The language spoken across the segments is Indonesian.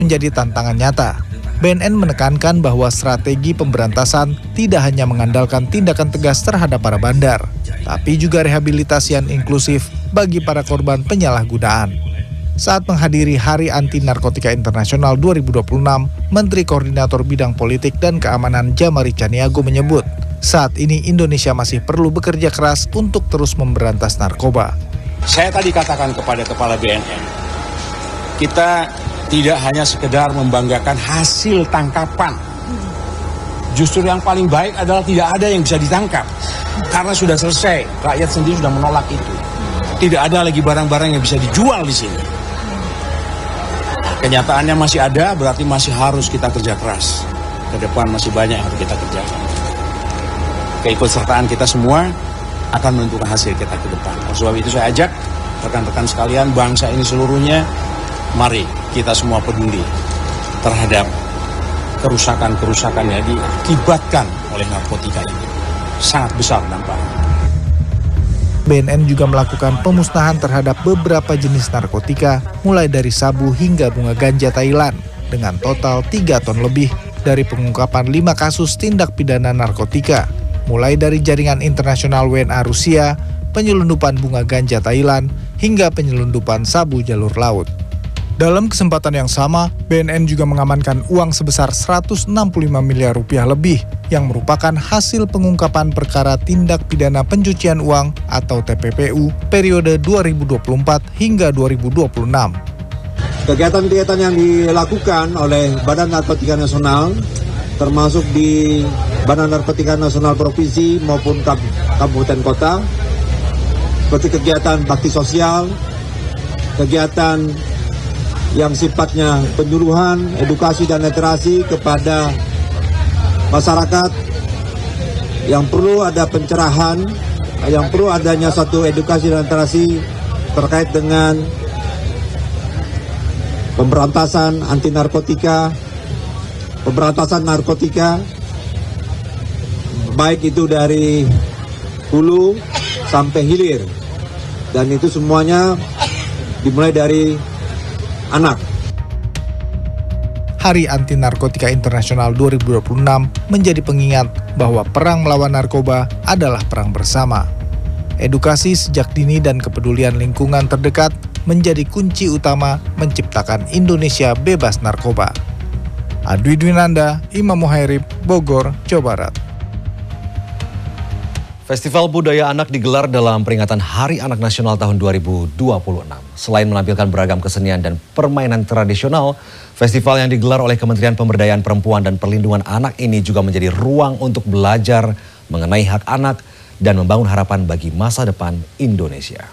menjadi tantangan nyata. BNN menekankan bahwa strategi pemberantasan tidak hanya mengandalkan tindakan tegas terhadap para bandar, tapi juga rehabilitasi yang inklusif bagi para korban penyalahgunaan. Saat menghadiri Hari Anti Narkotika Internasional 2026, Menteri Koordinator Bidang Politik dan Keamanan Jamari Caniago menyebut, saat ini Indonesia masih perlu bekerja keras untuk terus memberantas narkoba. Saya tadi katakan kepada Kepala BNN, kita tidak hanya sekedar membanggakan hasil tangkapan. Justru yang paling baik adalah tidak ada yang bisa ditangkap. Karena sudah selesai, rakyat sendiri sudah menolak itu. Tidak ada lagi barang-barang yang bisa dijual di sini. Kenyataannya masih ada, berarti masih harus kita kerja keras. Ke depan masih banyak yang harus kita kerjakan. Keikutsertaan kita semua akan menentukan hasil kita ke depan. Oleh sebab itu saya ajak rekan-rekan sekalian, bangsa ini seluruhnya, mari kita semua peduli terhadap kerusakan-kerusakan yang diakibatkan oleh narkotika ini. Sangat besar dampaknya. BNN juga melakukan pemusnahan terhadap beberapa jenis narkotika, mulai dari sabu hingga bunga ganja Thailand, dengan total 3 ton lebih dari pengungkapan 5 kasus tindak pidana narkotika, mulai dari jaringan internasional WNA Rusia, penyelundupan bunga ganja Thailand, hingga penyelundupan sabu jalur laut. Dalam kesempatan yang sama, BNN juga mengamankan uang sebesar 165 miliar rupiah lebih yang merupakan hasil pengungkapan perkara tindak pidana pencucian uang atau TPPU periode 2024 hingga 2026. Kegiatan-kegiatan yang dilakukan oleh Badan Narkotika Nasional, termasuk di Badan Narkotika Nasional Provinsi maupun kabupaten kota, seperti kegiatan bakti sosial, kegiatan yang sifatnya penyuluhan, edukasi dan literasi kepada masyarakat, yang perlu ada pencerahan, yang perlu adanya satu edukasi dan literasi terkait dengan pemberantasan anti narkotika, pemberantasan narkotika, baik itu dari hulu sampai hilir, dan itu semuanya dimulai dari anak. Hari Anti Narkotika Internasional 2026 menjadi pengingat bahwa perang melawan narkoba adalah perang bersama. Edukasi sejak dini dan kepedulian lingkungan terdekat menjadi kunci utama menciptakan Indonesia bebas narkoba. Adwi Dwinanda, Imam Muhairib, Bogor, Jawa Barat. Festival Budaya Anak digelar dalam peringatan Hari Anak Nasional tahun 2026. Selain menampilkan beragam kesenian dan permainan tradisional, festival yang digelar oleh Kementerian Pemberdayaan Perempuan dan Perlindungan Anak ini juga menjadi ruang untuk belajar mengenai hak anak dan membangun harapan bagi masa depan Indonesia.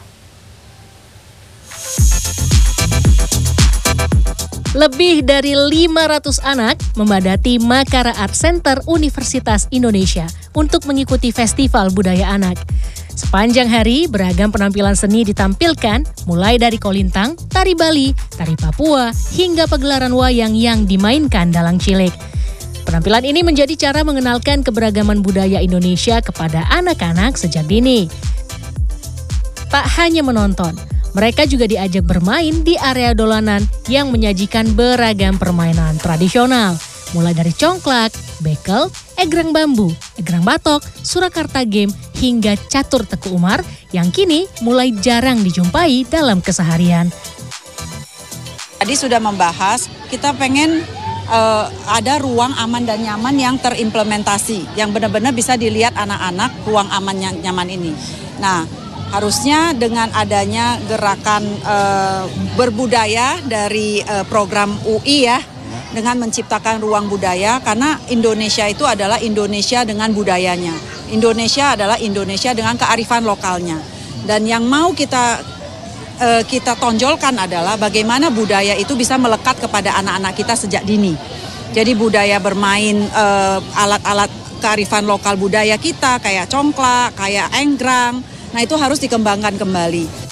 Lebih dari 500 anak memadati Makara Art Center Universitas Indonesia untuk mengikuti Festival Budaya Anak. Sepanjang hari, beragam penampilan seni ditampilkan, mulai dari kolintang, tari Bali, tari Papua, hingga pagelaran wayang yang dimainkan dalang cilik. Penampilan ini menjadi cara mengenalkan keberagaman budaya Indonesia kepada anak-anak sejak dini. Tak hanya menonton, mereka juga diajak bermain di area dolanan yang menyajikan beragam permainan tradisional, mulai dari congklak, bekel, egrang bambu, egrang batok, Surakarta Game, hingga catur Teku Umar yang kini mulai jarang dijumpai dalam keseharian. Tadi sudah membahas, kita pengen ada ruang aman dan nyaman yang terimplementasi, yang benar-benar bisa dilihat anak-anak ruang aman nyaman ini. Nah, harusnya dengan adanya gerakan berbudaya dari program UI ya, dengan menciptakan ruang budaya, karena Indonesia itu adalah Indonesia dengan budayanya. Indonesia adalah Indonesia dengan kearifan lokalnya. Dan yang mau kita tonjolkan adalah bagaimana budaya itu bisa melekat kepada anak-anak kita sejak dini. Jadi budaya bermain alat-alat kearifan lokal budaya kita, kayak congklak, kayak enggrang, nah itu harus dikembangkan kembali.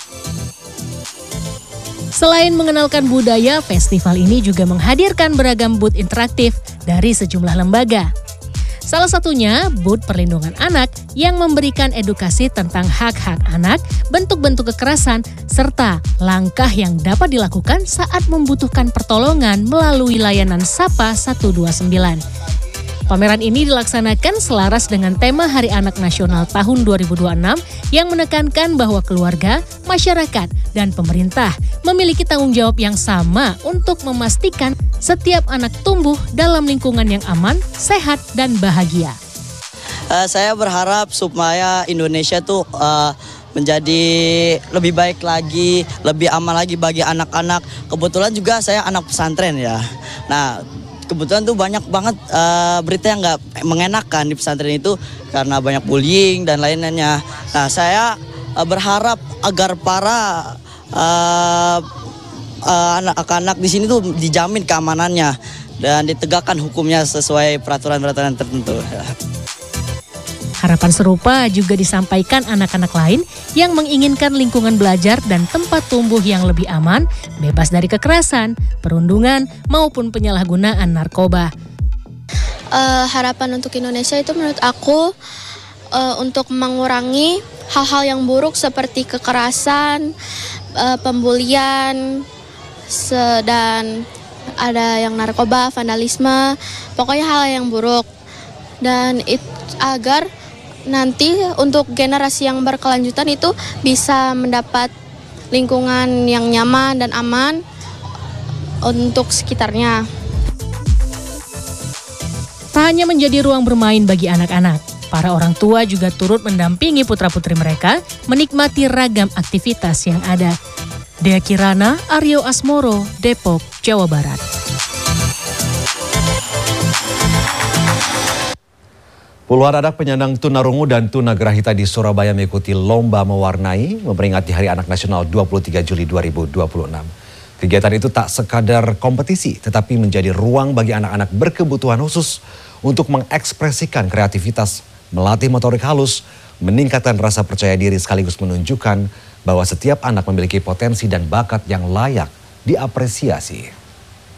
Selain mengenalkan budaya, festival ini juga menghadirkan beragam booth interaktif dari sejumlah lembaga. Salah satunya Booth Perlindungan Anak yang memberikan edukasi tentang hak-hak anak, bentuk-bentuk kekerasan, serta langkah yang dapat dilakukan saat membutuhkan pertolongan melalui layanan Sapa 129. Pameran ini dilaksanakan selaras dengan tema Hari Anak Nasional tahun 2026 yang menekankan bahwa keluarga, masyarakat, dan pemerintah memiliki tanggung jawab yang sama untuk memastikan setiap anak tumbuh dalam lingkungan yang aman, sehat, dan bahagia. Saya berharap supaya Indonesia tuh menjadi lebih baik lagi, lebih aman lagi bagi anak-anak. Kebetulan juga saya anak pesantren ya. Nah, kebetulan tuh banyak banget berita yang nggak mengenakan di pesantren itu karena banyak bullying dan lain-lainnya. Nah, saya berharap agar para anak-anak di sini tuh dijamin keamanannya dan ditegakkan hukumnya sesuai peraturan-peraturan tertentu. Harapan serupa juga disampaikan anak-anak lain yang menginginkan lingkungan belajar dan tempat tumbuh yang lebih aman, bebas dari kekerasan, perundungan, maupun penyalahgunaan narkoba. Harapan untuk Indonesia itu menurut aku untuk mengurangi hal-hal yang buruk seperti kekerasan, pembulian, dan ada yang narkoba, vandalisme, pokoknya hal yang buruk. Dan agar nanti untuk generasi yang berkelanjutan itu bisa mendapat lingkungan yang nyaman dan aman untuk sekitarnya. Tak hanya menjadi ruang bermain bagi anak-anak, para orang tua juga turut mendampingi putra-putri mereka menikmati ragam aktivitas yang ada. Dea Kirana, Aryo Asmoro, Depok, Jawa Barat. Puluhan anak penyandang tunarungu dan tunagrahita di Surabaya mengikuti lomba mewarnai memperingati Hari Anak Nasional 23 Juli 2026. Kegiatan itu tak sekadar kompetisi, tetapi menjadi ruang bagi anak-anak berkebutuhan khusus untuk mengekspresikan kreativitas, melatih motorik halus, meningkatkan rasa percaya diri sekaligus menunjukkan bahwa setiap anak memiliki potensi dan bakat yang layak diapresiasi.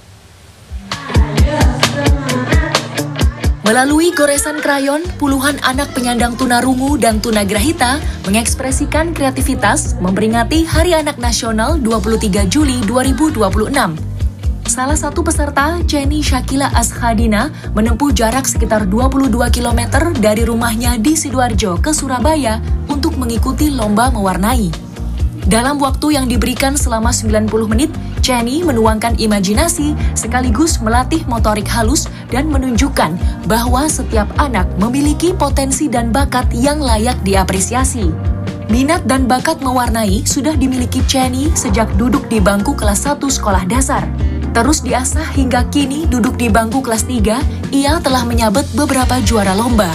Melalui goresan krayon, puluhan anak penyandang tunarungu dan tunagrahita mengekspresikan kreativitas memperingati Hari Anak Nasional 23 Juli 2026. Salah satu peserta, Jenny Shakila Ashadina, menempuh jarak sekitar 22 km dari rumahnya di Sidoarjo ke Surabaya untuk mengikuti lomba mewarnai. Dalam waktu yang diberikan selama 90 menit, Jenny menuangkan imajinasi sekaligus melatih motorik halus dan menunjukkan bahwa setiap anak memiliki potensi dan bakat yang layak diapresiasi. Minat dan bakat mewarnai sudah dimiliki Jenny sejak duduk di bangku kelas 1 sekolah dasar. Terus diasah hingga kini duduk di bangku kelas 3, ia telah menyabet beberapa juara lomba.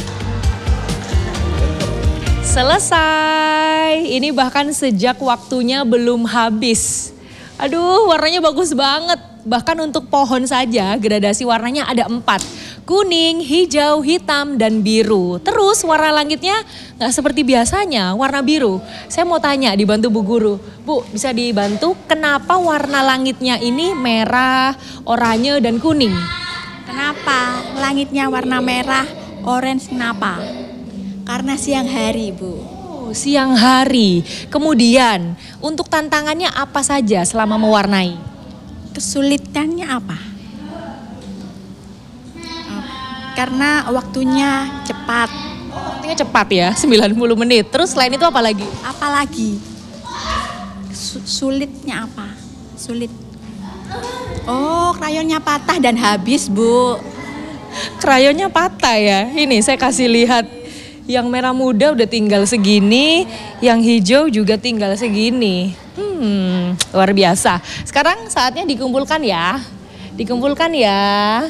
Selesai, ini bahkan sejak waktunya belum habis. Aduh, warnanya bagus banget. Bahkan untuk pohon saja gradasi warnanya ada 4. Kuning, hijau, hitam, dan biru. Terus warna langitnya nggak seperti biasanya, warna biru. Saya mau tanya, dibantu Bu Guru. Bu, bisa dibantu kenapa warna langitnya ini merah, oranye, dan kuning? Kenapa langitnya warna merah, orange, kenapa? Karena siang hari, Bu. Oh, siang hari. Kemudian, untuk tantangannya apa saja selama mewarnai? Kesulitannya apa? Karena waktunya cepat. Waktunya cepat ya, 90 menit. Terus selain itu apa lagi? Apalagi? Sulitnya apa? Sulit. Oh, krayonnya patah dan habis, Bu. Krayonnya patah ya. Ini saya kasih lihat. Yang merah muda udah tinggal segini, yang hijau juga tinggal segini. Luar biasa. Sekarang saatnya dikumpulkan ya. Dikumpulkan ya.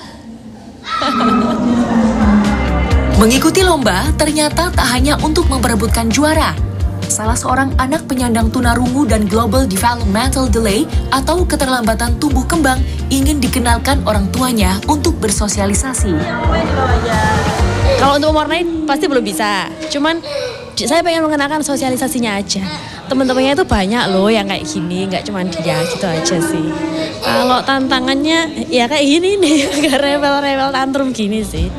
Mengikuti lomba ternyata tak hanya untuk memperebutkan juara. Salah seorang anak penyandang tunarungu dan global developmental delay atau keterlambatan tumbuh kembang ingin dikenalkan orang tuanya untuk bersosialisasi. Kalau untuk mewarnai pasti belum bisa. Cuman saya pengen mengenalkan sosialisasinya aja. Teman-temannya itu banyak loh yang kayak gini, nggak cuma dia, gitu aja sih. Kalau tantangannya ya kayak gini nih, agak rebel-rebel tantrum gini sih.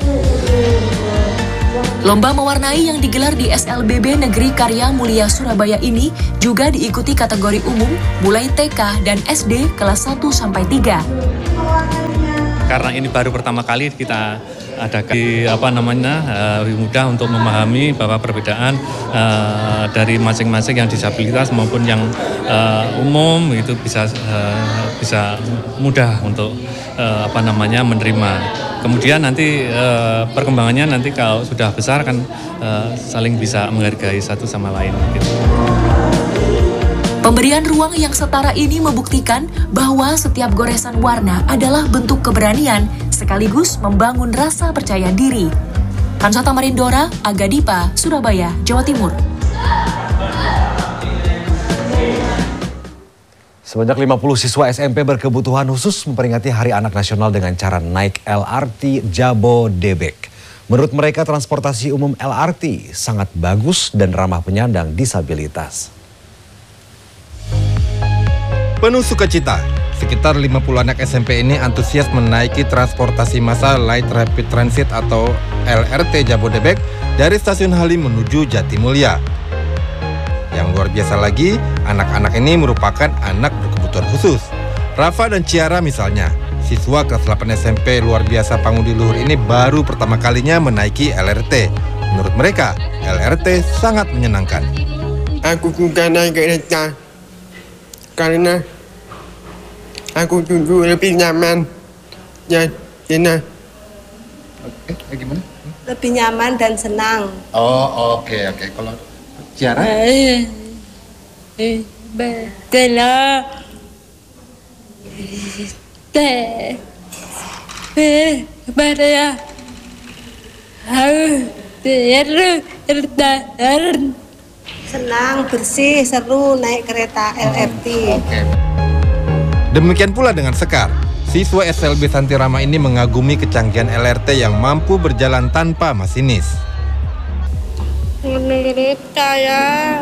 Lomba mewarnai yang digelar di SLBB Negeri Karya Mulia Surabaya ini juga diikuti kategori umum mulai TK dan SD kelas 1 sampai 3. Karena ini baru pertama kali kita adakan lebih mudah untuk memahami bahwa perbedaan dari masing-masing yang disabilitas maupun yang umum itu bisa mudah untuk menerima. Kemudian nanti perkembangannya nanti kalau sudah besar kan saling bisa menghargai satu sama lain. Gitu. Pemberian ruang yang setara ini membuktikan bahwa setiap goresan warna adalah bentuk keberanian sekaligus membangun rasa percaya diri. Kansata Marindora, Aga Dipa, Surabaya, Jawa Timur. Sebanyak 50 siswa SMP berkebutuhan khusus memperingati Hari Anak Nasional dengan cara naik LRT Jabodebek. Menurut mereka, transportasi umum LRT sangat bagus dan ramah penyandang disabilitas. Penuh sukacita, sekitar 50 anak SMP ini antusias menaiki transportasi massal Light Rapid Transit atau LRT Jabodebek dari Stasiun Halim menuju Jatimulya. Yang luar biasa lagi, anak-anak ini merupakan anak berkebutuhan khusus. Rafa dan Ciara misalnya, siswa kelas 8 SMP luar biasa Pangudi Luhur ini baru pertama kalinya menaiki LRT. Menurut mereka, LRT sangat menyenangkan. Aku suka naik kereta karena aku duduk lebih nyaman. Ya, gimana? Gimana? Lebih nyaman dan senang. Oh, oke. Kalau Ciara? Senang, bersih, seru naik kereta LRT. Okay. Demikian pula dengan Sekar. Siswa SLB Santirama ini mengagumi kecanggihan LRT yang mampu berjalan tanpa masinis. Menurut saya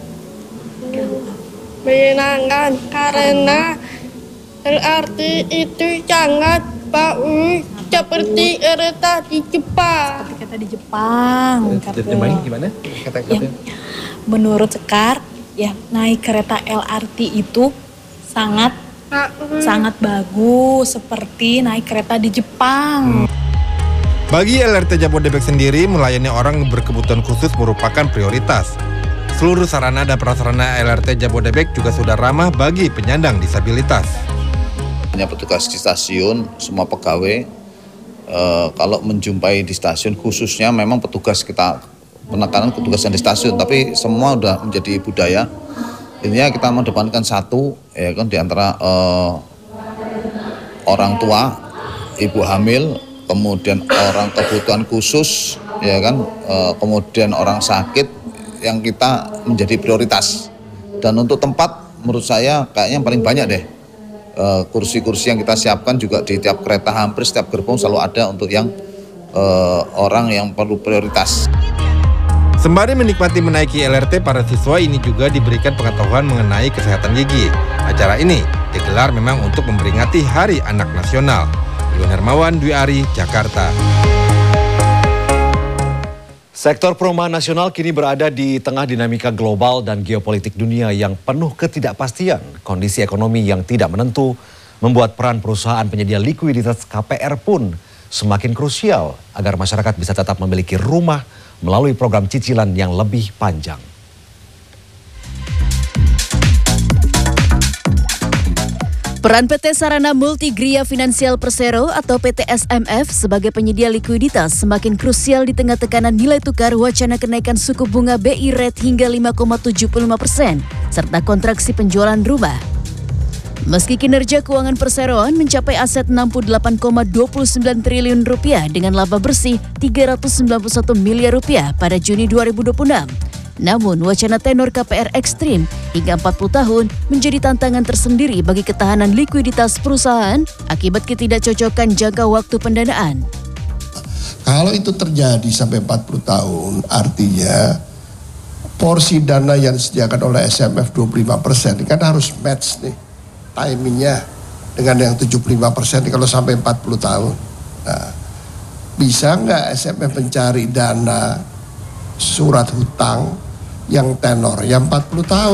menyenangkan karena LRT itu sangat bagus seperti kereta di Jepang. Seperti kereta di Jepang. Gimana? Menurut Sekar, ya naik kereta LRT itu sangat bagus seperti naik kereta di Jepang. Bagi LRT Jabodebek sendiri, melayani orang berkebutuhan khusus merupakan prioritas. Seluruh sarana dan prasarana LRT Jabodebek juga sudah ramah bagi penyandang disabilitas. Hanya petugas di stasiun, semua pegawai, kalau menjumpai di stasiun khususnya memang petugas kita, penekanan petugas yang di stasiun, tapi semua udah menjadi budaya. Intinya kita mengedepankan satu, ya kan, di antara orang tua, ibu hamil, kemudian orang kebutuhan khusus, ya kan, kemudian orang sakit yang kita menjadi prioritas. Dan untuk tempat, menurut saya kayaknya yang paling banyak deh. Kursi-kursi yang kita siapkan juga di tiap kereta, hampir setiap gerbong selalu ada untuk yang orang yang perlu prioritas. Sembari menikmati menaiki LRT, para siswa ini juga diberikan pengetahuan mengenai kesehatan gigi. Acara ini digelar memang untuk memperingati Hari Anak Nasional. Iwan Hermawan, Dwi Ari, Jakarta. Sektor perumahan nasional kini berada di tengah dinamika global dan geopolitik dunia yang penuh ketidakpastian. Kondisi ekonomi yang tidak menentu membuat peran perusahaan penyedia likuiditas KPR pun semakin krusial agar masyarakat bisa tetap memiliki rumah melalui program cicilan yang lebih panjang. Peran PT Sarana Multigria Finansial Persero atau PT SMF sebagai penyedia likuiditas semakin krusial di tengah tekanan nilai tukar wacana kenaikan suku bunga BI rate hingga 5,75% serta kontraksi penjualan rumah. Meski kinerja keuangan perseroan mencapai aset 68,29 triliun rupiah dengan laba bersih 391 miliar rupiah pada Juni 2026. Namun wacana tenor KPR ekstrim hingga 40 tahun menjadi tantangan tersendiri bagi ketahanan likuiditas perusahaan akibat ketidakcocokan jangka waktu pendanaan. Kalau itu terjadi sampai 40 tahun, artinya porsi dana yang disediakan oleh SMF 25% kan harus match nih timingnya dengan yang 75% kalau sampai 40 tahun. Nah, bisa nggak SMF mencari dana surat hutang yang tenor yang 40 tahun?